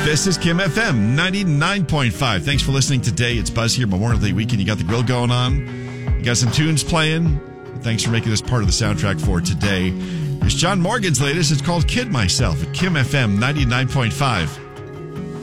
This is Kim FM 99.5. Thanks for listening today. It's Buzz here, Memorial Day weekend. You got the grill going on. You got some tunes playing. Thanks for making this part of the soundtrack for today. It's John Morgan's latest. It's called Kid Myself at Kim FM 99.5.